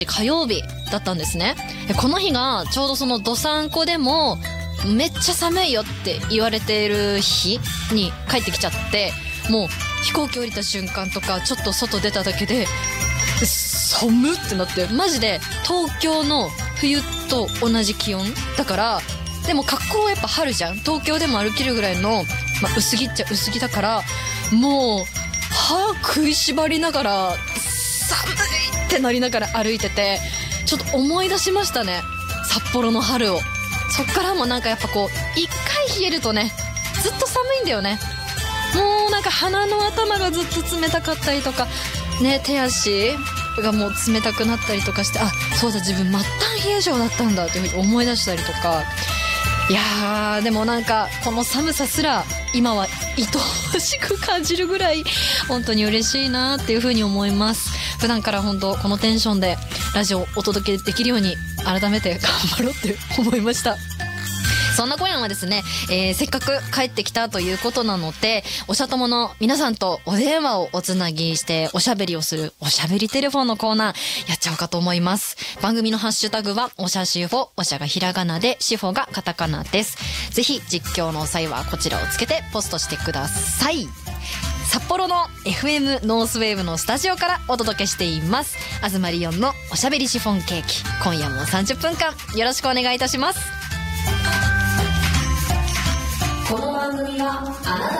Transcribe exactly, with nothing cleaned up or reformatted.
火曜日だったんですね。この日がちょうどそのどさんこでもめっちゃ寒いよって言われている日に帰ってきちゃって、もう飛行機降りた瞬間とかちょっと外出ただけで寒ってなって、マジで東京の冬と同じ気温だから。でも格好はやっぱ春じゃん、東京でも歩けるぐらいの、まあ、薄着っちゃ薄着だから、もう歯食いしばりながら寒いってなりながら歩いてて、ちょっと思い出しましたね、札幌の春を。そっからもなんかやっぱこう一回冷えるとね、ずっと寒いんだよね。もうなんか鼻の頭がずっと冷たかったりとかね、手足がもう冷たくなったりとかして、あ、そうだ、自分末端冷え性だったんだっていうふうに思い出したりとか。いやー、でもなんかこの寒さすら今は愛おしく感じるぐらい本当に嬉しいなっていうふうに思います。普段から本当このテンションでラジオをお届けできるように改めて頑張ろうって思いました。そんな今夜はですね、えー、せっかく帰ってきたということなので、おしゃともの皆さんとお電話をおつなぎしておしゃべりをするおしゃべりテレフォンのコーナーやっちゃおうかと思います。番組のハッシュタグはおしゃしフォ、おしゃがひらがなでしフォがカタカナです。ぜひ実況の際はこちらをつけてポストしてください。札幌の エフエム ノースウェーブのスタジオからお届けしています、東リオンのおしゃべりシフォンケーキ。今夜もさんじゅっぷんかんよろしくお願いいたします。この番組はあなた